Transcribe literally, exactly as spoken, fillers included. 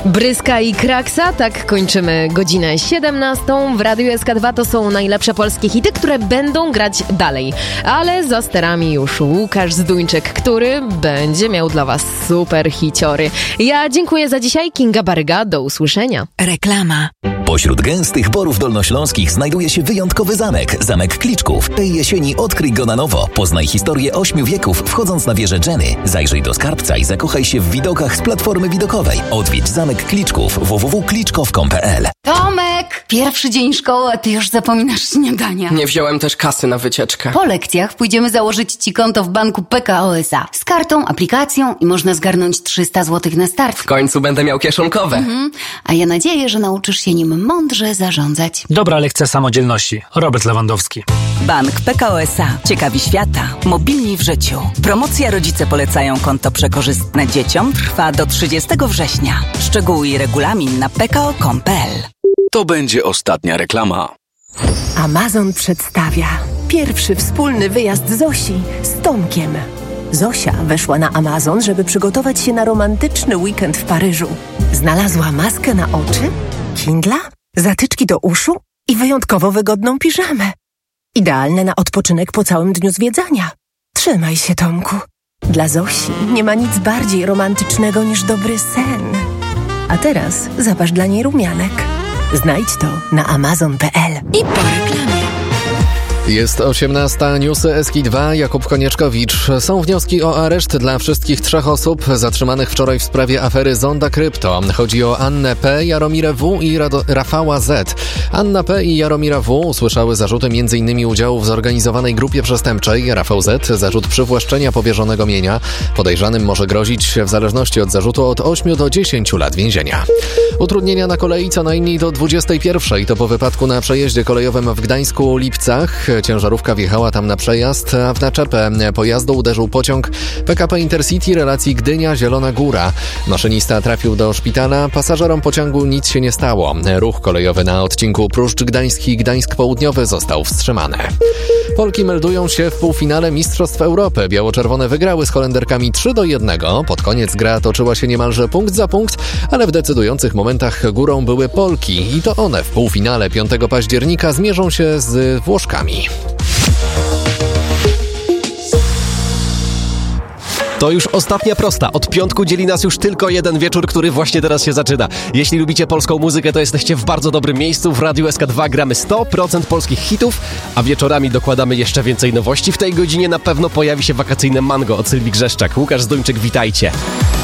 Bryska i Kraksa, tak kończymy godzinę siedemnastą. W Radiu S K dwa to są najlepsze polskie hity, które będą grać dalej. Ale za sterami już Łukasz Zduńczyk, który będzie miał dla was super hiciory. Ja dziękuję za dzisiaj. Kinga Baryga, do usłyszenia. Reklama. Pośród gęstych borów dolnośląskich znajduje się wyjątkowy zamek, Zamek Kliczków. Tej jesieni odkryj go na nowo. Poznaj historię ośmiu wieków, wchodząc na wieżę Jenny. Zajrzyj do skarbca i zakochaj się w widokach z platformy widokowej. Odwiedź Zamek Kliczków w w w kropka kliczkow kropka com kropka p l. Tomek! Pierwszy dzień szkoły, a ty już zapominasz śniadania. Nie wziąłem też kasy na wycieczkę. Po lekcjach pójdziemy założyć ci konto w banku P K O S A. Z kartą, aplikacją i można zgarnąć trzysta złotych na start. W końcu będę miał kieszonkowe. Mhm. A ja nadzieję, że nauczysz się nim mądrze zarządzać. Dobra lekcja samodzielności. Robert Lewandowski. Bank P K O S A. Ciekawi świata. Mobilni w życiu. Promocja Rodzice polecają konto przekorzystne dzieciom trwa do trzydziestego września. Szczegóły i regulamin na p k o kropka com kropka p l. To będzie ostatnia reklama. Amazon przedstawia pierwszy wspólny wyjazd Zosi z Tomkiem. Zosia weszła na Amazon, żeby przygotować się na romantyczny weekend w Paryżu. Znalazła maskę na oczy, Kindla, zatyczki do uszu i wyjątkowo wygodną piżamę. Idealne na odpoczynek po całym dniu zwiedzania. Trzymaj się, Tomku. Dla Zosi nie ma nic bardziej romantycznego niż dobry sen. A teraz zapasz dla niej rumianek. Znajdź to na amazon kropka p l. I po reklamie. Jest osiemnasta, newsy S K dwa, Jakub Konieczkowicz. Są wnioski o areszt dla wszystkich trzech osób zatrzymanych wczoraj w sprawie afery Zonda Krypto. Chodzi o Annę P., Jaromirę W. i Rado- Rafała Z. Anna P. i Jaromira W. usłyszały zarzuty m.in. udziału w zorganizowanej grupie przestępczej. Rafał Z. zarzut przywłaszczenia powierzonego mienia. Podejrzanym może grozić w zależności od zarzutu od ośmiu do dziesięciu lat więzienia. Utrudnienia na kolei co najmniej do dwudziestej pierwszej. To po wypadku na przejeździe kolejowym w Gdańsku-Lipcach. Ciężarówka wjechała tam na przejazd, a w naczepę pojazdu uderzył pociąg P K P Intercity relacji Gdynia-Zielona Góra. Maszynista trafił do szpitala, pasażerom pociągu nic się nie stało. Ruch kolejowy na odcinku Pruszcz Gdański, Gdańsk Południowy został wstrzymany. Polki meldują się w półfinale Mistrzostw Europy. Biało-czerwone wygrały z Holenderkami trzy do jednego. Pod koniec gra toczyła się niemalże punkt za punkt, ale w decydujących momentach górą były Polki i to one w półfinale piątego października zmierzą się z Włoszkami. To już ostatnia prosta. Od piątku dzieli nas już tylko jeden wieczór, który właśnie teraz się zaczyna. Jeśli lubicie polską muzykę, to jesteście w bardzo dobrym miejscu. W Radiu S K dwa gramy sto procent polskich hitów, a wieczorami dokładamy jeszcze więcej nowości. W tej godzinie na pewno pojawi się wakacyjne mango od Sylwii Grzeszczak. Łukasz Zduńczyk, witajcie.